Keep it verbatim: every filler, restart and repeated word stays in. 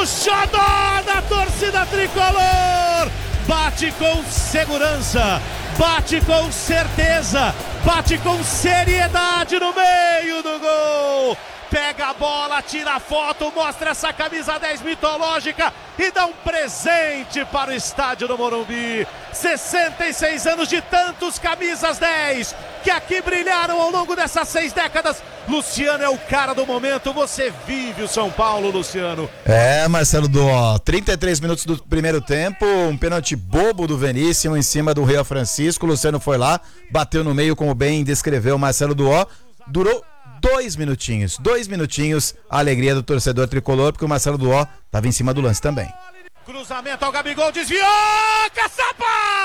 o xodó da torcida tricolor. Bate com segurança, bate com certeza, bate com seriedade no meio do gol. Pega a bola, tira a foto, mostra essa camisa dez mitológica e dá um presente para o estádio do Morumbi. sessenta e seis anos de tantos camisas dez que aqui brilharam ao longo dessas seis décadas. Luciano é o cara do momento, você vive o São Paulo, Luciano. É, Marcelo Duó, trinta e três minutos do primeiro tempo, um pênalti bobo do Veríssimo em cima do Rio Francisco. Luciano foi lá, bateu no meio, como bem descreveu Marcelo Duó. Durou dois minutinhos, dois minutinhos, a alegria do torcedor tricolor, porque o Marcelo Duó estava em cima do lance também. Cruzamento ao Gabigol, desviou, caçapa!